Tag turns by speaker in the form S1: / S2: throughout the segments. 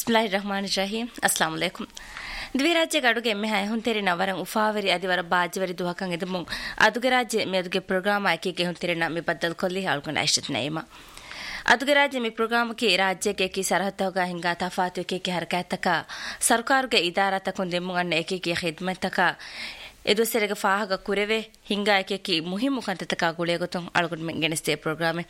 S1: ಬಿಸ್ಮಿಲ್ಲಾಹಿರ್ರಹ್ಮಾನಿರ್ರಹೀಂ. ಅಸ್ಸಲಾಮು ಅಲೈಕುಂ. ದ್ವಿರಾಜ್ಯ ಗಡುಗೆ ಎಮ್ಮೆ ಹುಂತೆರಿ ನವರಂ ಉಫಾವರಿ ಅದಿವರ ಬಾಜಿವರಿ ದುಹಕಂ ಎದಮುಂ ಅದುಗೆ ರಾಜ್ಯ ಮೆದುಗೆ ಪ್ರೋಗ್ರಾಮ್ ಆಯ್ಕೆಗೆ ಹುಂತೆರಿನ ಮಿ ಬದ್ದಲ್ ಕೊಲ್ಲಿ ಹಾಳ್ಕೊಂಡ ಐಶತ್ ನೈಮ ಅದುಗೆ ರಾಜ್ಯ ಮಿ ಪ್ರೋಗ್ರಾಮ್ ಕಿ ರಾಜ್ಯಕ್ಕೆ ಕಿ ಸರಹತ್ ಹೋಗ ಹಿಂಗ ತಫಾತು ಕೆ ಹರಕತಕ ಸರ್ಕಾರಗೆ ಇದಾರಾ ತಕೊಂಡ್ ಎಮ್ಮು ಅನ್ನ ಏಕೆ ಖಿದ್ಮತಕ ಎದುಸೆರೆಗೆ ಫಾಹಗ ಕುರೆವೆ ಹಿಂಗ ಏಕೆ ಮುಹಿಮು ಕಂತತಕ ಗುಳೆ ಗೊತ್ತು ಅಳ್ಕೊಂಡ ಮೆಂಗೆನಸ್ತೆ ಪ್ರೋಗ್ರಾಮೆ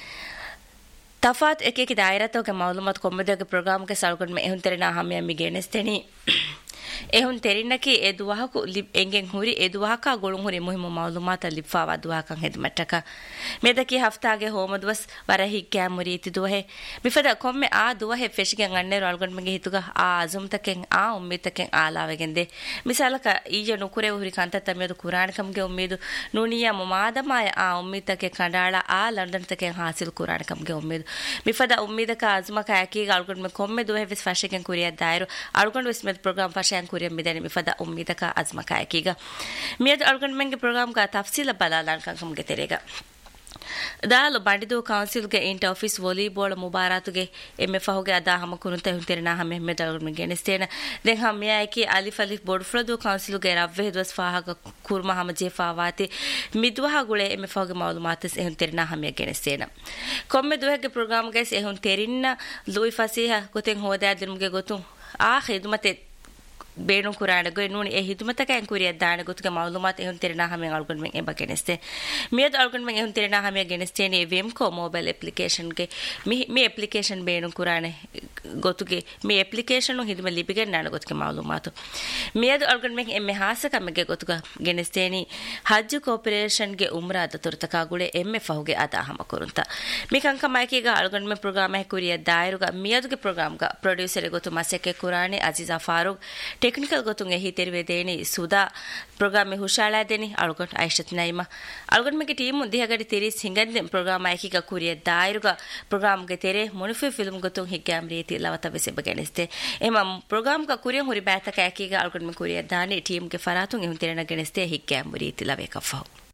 S1: ತಫಾತ್ ಏಕೆ ದಾಯರತೋಗೆ ಮಾಲೂಮಾತ್ ಕೊಮ್ಮದಗೆ ಪ್ರೋಗ್ರಾಮ್ಗೆ ಸಲ್ಕೊಂಡ ಮೆ ಎಹುನ್ ತೆರಿನ ಹಮ್ಮೆ ಅಮ್ಮಿ ಗೆಣೆಸ್ತೇನಿ ಎಹುನ್ ತೆರಿನಕಿ ಎ ದುವಾಹಕು ಎಂಗೆಂ ಹುರಿ ಎ ದುವಾಹಕ ಗೊಳುಂ ಹುರಿ ಮುಹಿಮು ಮಾಲೂಮಾತ ಲಿಫಾವಾ ದುವಾಹಕಂ ಹೆದ್ಮಟ್ಟಕ ಮೇದಕಿ ಹಫ್ತಾಗೆ ಹೋಮದ್ವಸ್ ವರಹಿ ಕ್ಯಾಮುರಿ ಇತಿ ದುವಹೆ ಬಿಫದ ಕೊಮ್ಮೆ ಆ ದುವಹೆ ಫೆಶಿಗೆಂ ಅನ್ನೆರು ಅಲ್ಗೊಂಡ ಮೆಗೆ ಹಿತುಗ ಆ ಅಜುಮ್ತಕೆಂ ಆ ಉಮ್ಮಿತಕೆಂ ಆಲಾವೆಗೆಂದೆ ಮಿಸಾಲಕ ಈಜ ನುಕುರೆ ಹುರಿ ಕಂತ ತಮೆದು ಕುರಾಣಕಂಗೆ ಉಮ್ಮೀದು ನುನಿಯ ಮುಮಾದಮಾಯ ಆ ಉಮ್ಮಿತಕೆ ಕಂಡಾಳ ಆ ಲಂಡನ್ತಕೆಂ ಹಾಸಿಲ್ ಕುರಾಣಕಂಗೆ ಉಮ್ಮೀದು ಮಿಫದ ಉಮ್ಮೀದಕ ಅಜುಮಕ ಯಾಕೀಗ ಅಲ್ಗೊಂಡ ಮೆ ಕೊಮ್ಮೆ ದುವಹೆ ವಿಸ್ ಫಶಿಗೆಂ ಕುರಿಯ ದಾಯರು ಅಲ್ಗೊಂಡ ವಿಸ್ ಮೆದ್ ಪ್ರೋಗ್ರಾಮ್ ಫಶೆಂ ಕುರಿಯ ಮಿದನೆ ಮಿಫದ ಉಮ್ಮೀದಕ ಅಜುಮಕ ಯಾಕೀಗ ಮಿಯದ್ ಅಲ್ಗೊಂಡ ಮೆಂಗೆ ಪ್ರೋಗ್ರಾಮ್ ಕಾ ತಫ್ಸೀಲ ಬಲಾಲಾನ್ ಕಂಗೆ ತೆರೆಗ ದಾಲು ಬಂಡಿದು ಕೌನ್ಸಿಲ್ಗೆ ಇಂಟ ಆಫೀಸ್ ವಾಲಿಬಾಲ್ ಮುಬಾರಾತುಗೆ ಎಮ್ಎಫ್ಹುಗೆ ಅದಾ ಹಮ ಕುರುಂತ ಹುಂತೆರನಾ ಹಮ ಮೆಹಮದ್ ಅಲ್ಗೊಂಡ ಗೆನೆಸ್ತೇನ ದೆನ್ ಹಮ ಮಿಯಾಕಿ ಅಲಿಫ್ ಅಲಿಫ್ ಬೋರ್ಡ್ ಫ್ಲದು ಕೌನ್ಸಿಲ್ಗೆ ರವ್ವೆ ದಸ್ ಫಾಹಗ ಕುರ್ಮ ಹಮ ಜೆಫಾವಾತಿ ಮಿದ್ವಹ ಗುಳೆ ಎಮ್ಎಫ್ಹುಗೆ ಮಾಲೂಮಾತಸ್ ಹುಂತೆರನಾ ಹಮ ಗೆನೆಸ್ತೇನ ಕೊಮ್ಮೆ ದುಹಗೆ ಪ್ರೋಗ್ರಾಮ್ಗೆ ಹುಂತೆರಿನ್ನ ಲೂಯಿ ಫಸೀಹ ಗೊತೆಂ ಹೋದಾ ದಿನುಗೆ ಗೊತ್ತು ಆ ಖಿದ್ಮತೆ ಬೇಣು ಕುರಾಣಗೊ ನೂನಿ ಎ ಹಿದುಮತಕ ಎಂಕುರಿಯ ದಾಣ ಗೊತ್ತುಗೆ ಮಾಲೂಮಾತ್ ಎಹುನ್ ತೆರಿನಾ ಹಮೆ ಅಲ್ಗೊಂಡ ಮೆಂ ಎ ಬಗೆನೆಸ್ತೆ ಮಿಯದ್ ಅಲ್ಗೊಂಡ ಮೆಂ ಎಹುನ್ ತೆರಿನಾ ಹಮೆ ಗೆನೆಸ್ತೇನೆ ವೆಮ್ಕೋ ಮೊಬೈಲ್ ಅಪ್ಲಿಕೇಶನ್ ಗೆ ಮಿ ಅಪ್ಲಿಕೇಶನ್ ಬೇಣು ಕುರಾಣೆ ಗೊತ್ತುಗೆ ಮಿ ಅಪ್ಲಿಕೇಶನ್ ಹಿದುಮ ಲಿಪಿಗೆ ನಾಣ ಗೊತ್ತುಗೆ ಮಾಲೂಮಾತು ಮಿಯದ್ ಅಲ್ಗೊಂಡ ಮೆಂ ಎಮ್ಮೆ ಹಾಸಕ ಮೆಗೆ ಗೊತ್ತುಗ ಗೆನೆಸ್ತೇನಿ ಹಜ್ ಕೋಪರೇಷನ್ ಗೆ ಉಮ್ರಾದ ತುರ್ತಕ ಗುಳೆ ಎಮ್ಮೆ ಫಹುಗೆ ಅದ ಹಮ ಕುರುಂತ ಮಿ ಕಂಕ ಮೈಕಿಗ ಅಲ್ಗೊಂಡ ಮೆಂ ಪ್ರೋಗ್ರಾಮ್ ಹೆ ಕುರಿಯ ದಾಯರುಗ ಮಿಯದ್ಗೆ ಪ್ರೋಗ್ರಾಮ್ ಗ ಪ್ರೊಡ್ಯೂಸರ್ ಗೊತ್ತು ಮಸಕೆ ಕುರಾಣೆ Aziza Farooq technical ಗೊತ್ತುಂಗೆ ಹೀತೆರಿವೆ ದೇನಿ ಸುದಾ program ಹುಷಾಳಾ ದೇನಿ ಅಳ್ಗೊಂಡ ಐಶತ್ ನೈಮ ಅಳ್ಗೊಂಡ ಮೆಗೆ team ಮುಂದಿಹಗಡಿ ತಿರಿಸ್ ಹಿಂಗಂದೆ program ಆಯ್ಕಿಗ ಕುರಿಯ ದಾಯರುಗ ಪ್ರೋಗ್ರಾಮ್ ಗೆ ತೆರೆ ಮುನಿಫಿ ಫಿಲ್ಮ್ ಗೊತ್ತು ಹಿಗ್ಯಾಮ್ ರೀತಿ ಲವತ ಬೆಸೆ ಬಗೆನೆಸ್ತೆ ಎಮ ಪ್ರೋಗ್ರಾಮ್ ಗ ಕುರಿಯ ಹುರಿ ಬ್ಯಾತಕ ಆಯ್ಕಿಗ ಅಳ್ಗೊಂಡ ಮೆ ಕುರಿಯ ದಾನಿ ಟೀಮ್ ಗೆ ಫರಾತುಂಗೆ ಹುಂತೆರನ ಗೆನೆಸ್ತೆ ಹಿಗ್ಯಾಮ್ ರೀತಿ ಲವೆ ಕಫಾವ್